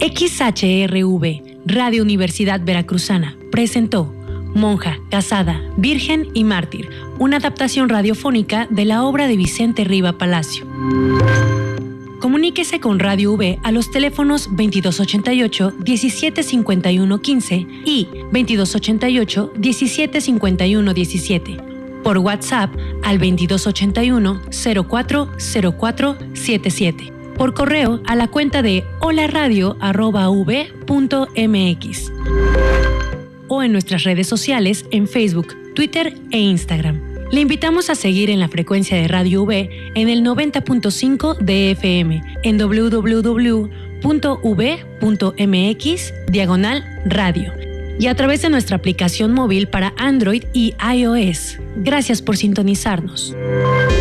XHRV, Radio Universidad Veracruzana, presentó Monja, Casada, Virgen y Mártir, una adaptación radiofónica de la obra de Vicente Riva Palacio. Comuníquese con Radio V a los teléfonos 2288-175115 y 2288-175117. Por WhatsApp al 2281-040477. Por correo a la cuenta de holaradio@v.mx. O en nuestras redes sociales en Facebook, Twitter e Instagram. Le invitamos a seguir en la frecuencia de Radio V en el 90.5 de FM, en www.v.mx/radio y a través de nuestra aplicación móvil para Android y iOS. Gracias por sintonizarnos.